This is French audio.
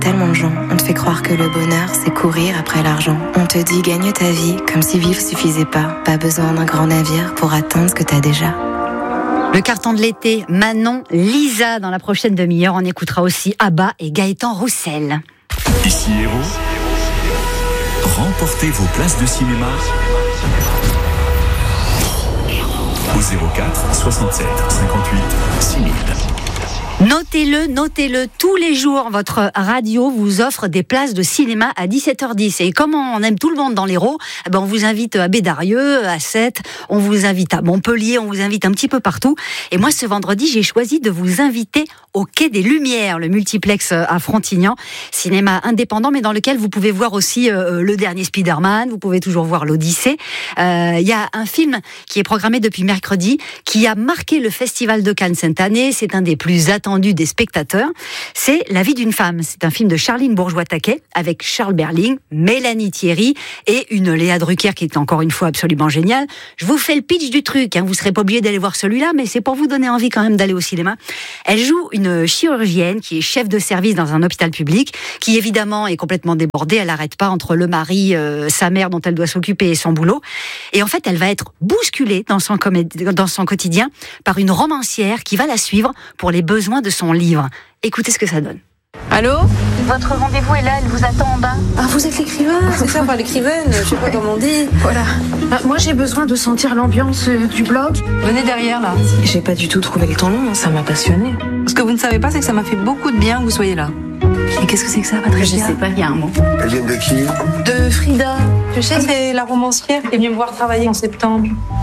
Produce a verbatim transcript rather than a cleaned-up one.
tellement de gens. On te fait croire que le bonheur, c'est courir après l'argent. On te dit gagne ta vie, comme si vivre suffisait pas. Pas besoin d'un grand navire pour atteindre ce que t'as déjà. Le carton de l'été, Manon, Lisa, dans la prochaine demi-heure. On écoutera aussi Abba et Gaëtan Roussel. Ici Héros, remportez vos places de cinéma au zéro quatre soixante-sept cinquante-huit six mille. Notez-le, notez-le, tous les jours, votre radio vous offre des places de cinéma à dix-sept heures dix. Et comme on aime tout le monde dans l'Hérault, eh ben on vous invite à Bédarieux, à Sète, on vous invite à Montpellier, on vous invite un petit peu partout. Et moi, ce vendredi, j'ai choisi de vous inviter au Quai des Lumières, le multiplex à Frontignan, cinéma indépendant, mais dans lequel vous pouvez voir aussi euh, le dernier Spider-Man, vous pouvez toujours voir l'Odyssée. Il euh, y a un film qui est programmé depuis mercredi, qui a marqué le Festival de Cannes cette année. C'est un des plus attendus des spectateurs, c'est La vie d'une femme. C'est un film de Charline Bourgeois-Taquet avec Charles Berling, Mélanie Thierry et une Léa Drucker qui est encore une fois absolument géniale. Je vous fais le pitch du truc, hein. Vous ne serez pas obligé d'aller voir celui-là, mais c'est pour vous donner envie quand même d'aller au cinéma. Elle joue une chirurgienne qui est chef de service dans un hôpital public, qui évidemment est complètement débordée. Elle n'arrête pas entre le mari, euh, sa mère dont elle doit s'occuper et son boulot. Et en fait, elle va être bousculée dans son, comédie, dans son quotidien par une romancière qui va la suivre pour les besoins de son livre. Écoutez ce que ça donne. Allô ? Votre rendez-vous est là, elle vous attend en bas. Ah, vous êtes l'écrivain ? C'est ça, pas l'écrivaine, je sais pas comment on dit. Voilà. Ah, moi, j'ai besoin de sentir l'ambiance euh, du blog. Venez derrière, là. J'ai pas du tout trouvé le temps long, ça m'a passionné. Ce que vous ne savez pas, c'est que ça m'a fait beaucoup de bien que vous soyez là. Et qu'est-ce que c'est que ça, Patricia ? Je sais pas, il y a un mot. Elle vient de qui ? De Frida. Tu sais, c'est la romancière qui est venue me voir travailler en septembre.